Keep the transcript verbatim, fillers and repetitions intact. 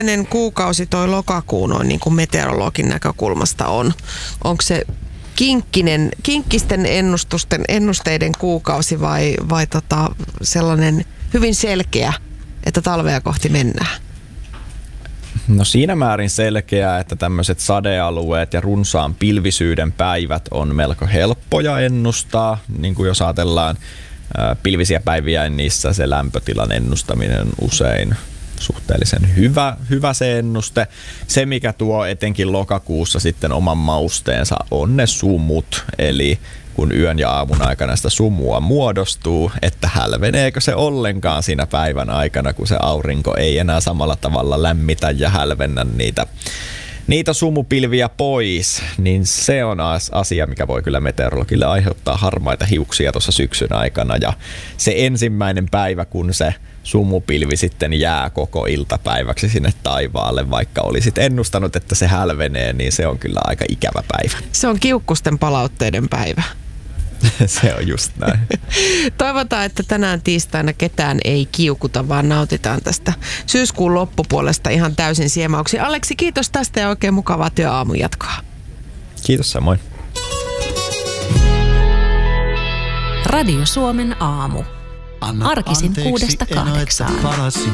Millainen kuukausi toi lokakuu noin niin kuin meteorologin näkökulmasta on? Onko se kinkkinen, kinkkisten ennustusten, ennusteiden kuukausi vai, vai tota sellainen hyvin selkeä, että talvea kohti mennään? No siinä määrin selkeää, että tämmöiset sadealueet ja runsaan pilvisyyden päivät on melko helppoja ennustaa. Niin kuin jos ajatellaan ää, pilvisiä päiviä, niin niissä se lämpötilan ennustaminen on usein suhteellisen hyvä, hyvä se ennuste. Se, mikä tuo etenkin lokakuussa sitten oman mausteensa, on ne sumut. Eli kun yön ja aamun aikana sitä sumua muodostuu, että hälveneekö se ollenkaan siinä päivän aikana, kun se aurinko ei enää samalla tavalla lämmitä ja hälvennä niitä, niitä sumupilviä pois, niin se on asia, mikä voi kyllä meteorologille aiheuttaa harmaita hiuksia tuossa syksyn aikana. Ja se ensimmäinen päivä, kun se sumupilvi sitten jää koko iltapäiväksi sinne taivaalle, vaikka olisit ennustanut, että se hälvenee, niin se on kyllä aika ikävä päivä. Se on kiukkusten palautteiden päivä. Se on just näin. Toivotaan, että tänään tiistaina ketään ei kiukuta, vaan nautitaan tästä syyskuun loppupuolesta ihan täysin siemauksi. Aleksi, kiitos tästä ja oikein mukavaa työaamun jatkoa. Kiitos samoin. Radio Suomen aamu. Arkisin kuudesta kahdeksaan.